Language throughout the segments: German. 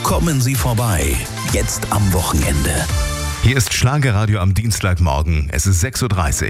Kommen Sie vorbei, jetzt am Wochenende. Hier ist Schlagerradio am Dienstagmorgen. Es ist 6:30 Uhr.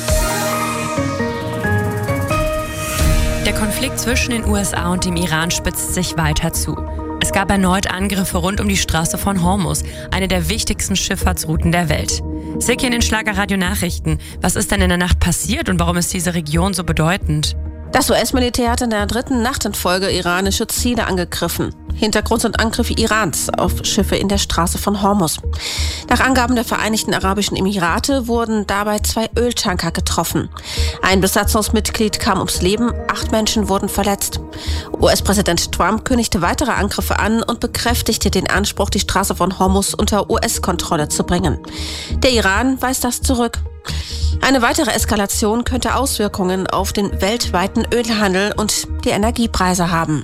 Der Konflikt zwischen den USA und dem Iran spitzt sich weiter zu. Es gab erneut Angriffe rund um die Straße von Hormuz, eine der wichtigsten Schifffahrtsrouten der Welt. Sick in den Schlagerradio Nachrichten. Was ist denn in der Nacht passiert und warum ist diese Region so bedeutend? Das US-Militär hat in der 3. Nacht in Folge iranische Ziele angegriffen. Hintergrund sind Angriffe Irans auf Schiffe in der Straße von Hormuz. Nach Angaben der Vereinigten Arabischen Emirate wurden dabei 2 Öltanker getroffen. Ein Besatzungsmitglied kam ums Leben, 8 Menschen wurden verletzt. US-Präsident Trump kündigte weitere Angriffe an und bekräftigte den Anspruch, die Straße von Hormuz unter US-Kontrolle zu bringen. Der Iran weist das zurück. Eine weitere Eskalation könnte Auswirkungen auf den weltweiten Ölhandel und die Energiepreise haben.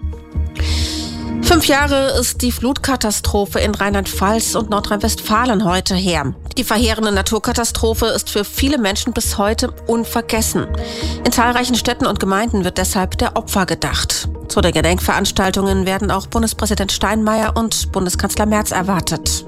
5 Jahre ist die Flutkatastrophe in Rheinland-Pfalz und Nordrhein-Westfalen heute her. Die verheerende Naturkatastrophe ist für viele Menschen bis heute unvergessen. In zahlreichen Städten und Gemeinden wird deshalb der Opfer gedacht. Zu den Gedenkveranstaltungen werden auch Bundespräsident Steinmeier und Bundeskanzler Merz erwartet.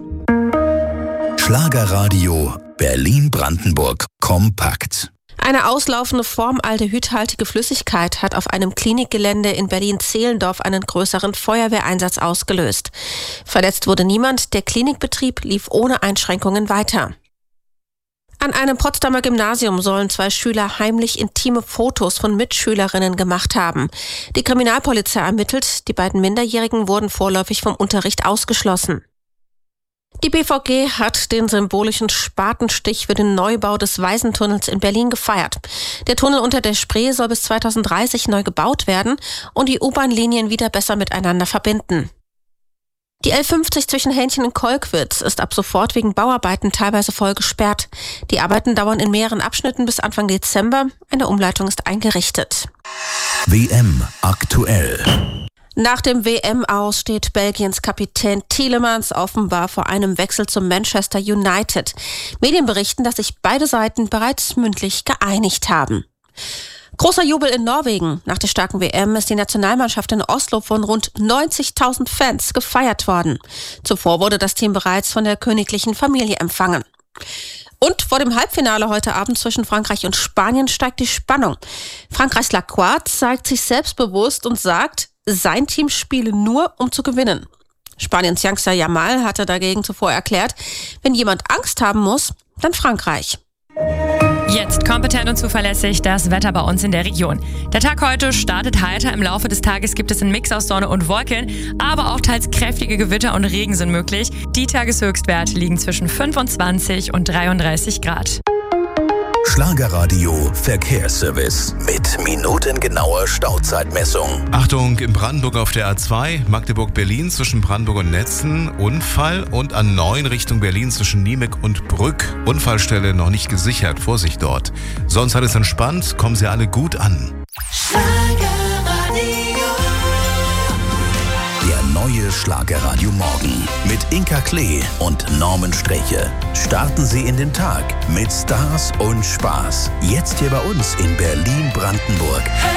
Schlagerradio Berlin-Brandenburg kompakt. Eine auslaufende formaldehydhaltige Flüssigkeit hat auf einem Klinikgelände in Berlin-Zehlendorf einen größeren Feuerwehreinsatz ausgelöst. Verletzt wurde niemand, der Klinikbetrieb lief ohne Einschränkungen weiter. An einem Potsdamer Gymnasium sollen 2 Schüler heimlich intime Fotos von Mitschülerinnen gemacht haben. Die Kriminalpolizei ermittelt, die beiden Minderjährigen wurden vorläufig vom Unterricht ausgeschlossen. Die BVG hat den symbolischen Spatenstich für den Neubau des Waisentunnels in Berlin gefeiert. Der Tunnel unter der Spree soll bis 2030 neu gebaut werden und die U-Bahn-Linien wieder besser miteinander verbinden. Die L50 zwischen Hähnchen und Kolkwitz ist ab sofort wegen Bauarbeiten teilweise voll gesperrt. Die Arbeiten dauern in mehreren Abschnitten bis Anfang Dezember. Eine Umleitung ist eingerichtet. WM aktuell. Nach dem WM-Aus steht Belgiens Kapitän Tielemans offenbar vor einem Wechsel zum Manchester United. Medien berichten, dass sich beide Seiten bereits mündlich geeinigt haben. Großer Jubel in Norwegen. Nach der starken WM ist die Nationalmannschaft in Oslo von rund 90.000 Fans gefeiert worden. Zuvor wurde das Team bereits von der königlichen Familie empfangen. Und vor dem Halbfinale heute Abend zwischen Frankreich und Spanien steigt die Spannung. Frankreichs Lacroix zeigt sich selbstbewusst und sagt, sein Team spiele nur, um zu gewinnen. Spaniens Youngster Yamal hatte dagegen zuvor erklärt, wenn jemand Angst haben muss, dann Frankreich. Jetzt kompetent und zuverlässig das Wetter bei uns in der Region. Der Tag heute startet heiter. Im Laufe des Tages gibt es einen Mix aus Sonne und Wolken, aber auch teils kräftige Gewitter und Regen sind möglich. Die Tageshöchstwerte liegen zwischen 25 und 33 Grad. Schlagerradio Verkehrsservice mit minutengenauer Stauzeitmessung. Achtung, in Brandenburg auf der A2, Magdeburg-Berlin zwischen Brandenburg und Netzen, Unfall und A9 Richtung Berlin zwischen Niemek und Brück. Unfallstelle noch nicht gesichert, Vorsicht dort. Sonst alles entspannt, kommen Sie alle gut an. Der neue Schlagerradio Morgen mit Inka Klee und Norman Streche. Starten Sie in den Tag mit Stars und Spaß. Jetzt hier bei uns in Berlin-Brandenburg.